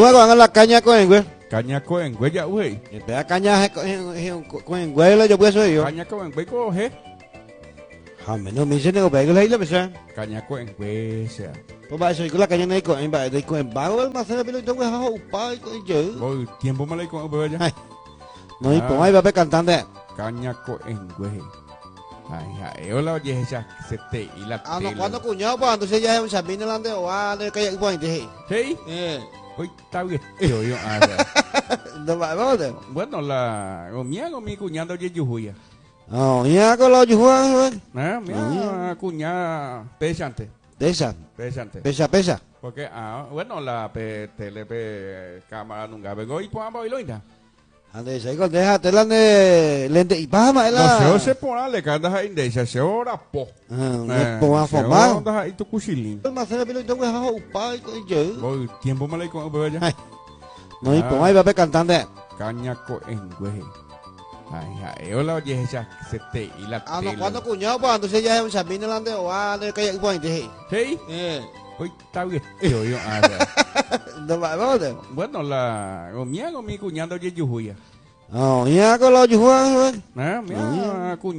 tú vas con la caña con el güey. Caña con güey ya güey. Te da caña con el güey, yo puedo soy yo. Caña con güey coge. Hombre, no me dicen que pega la isla, pues. Caña con güey sea. Pues va eso, con la caña no con el bajo del macero, pero yo voy a ocupar con yo. Voy tiempo mal con güey ya. No, y pongo ahí papel cantante. Caña con güey. Ay, hola, oye, esa se te y la Ah, no, cuando cuñado, pues entonces ya es un chapín delante o va de que hay de hey. Hoy está bien. Yo, no va, vamos. Bueno, la mía con mi cuñado oye yujuya. No, ya con los yujuas, Mira, cuñada pesante. Pesa. Porque, bueno, la TLP cámara nunca vengo y pues vamos a irlo. Ande, se deja telan de lente y pama la. No se pone le cantas ahí de se ora po. No ponga formar. Andas ahí tu cuchilín. El macero pero yo voy a ocupar con yo. Voy tiempo mal con bebé ya. No, y ponga ahí papel cantante. Caña con güey. Ay, hola, oye, esa se te y la Ah, no, cuando cuñado, pues entonces ya es un chapín delante o va de que hay de hey. Hoy está bien. Yo, no va, vamos. Bueno, la mía con mi cuñado oye yujuya. No, ya con los yujuas, Mira, cuñado.